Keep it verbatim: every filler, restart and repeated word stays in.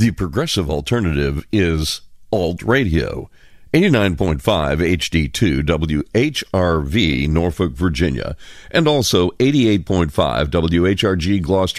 The progressive alternative is Alt Radio. eighty-nine point five H D two W H R V, Norfolk, Virginia, and also eighty-eight point five W H R G, Gloucester,